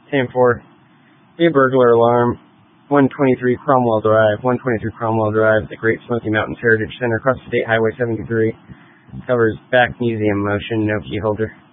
10-4. A burglar alarm. 123 Cromwell Drive. 123 Cromwell Drive, the Great Smoky Mountains Heritage Center, across State Highway 73. Covers back museum motion, no key holder.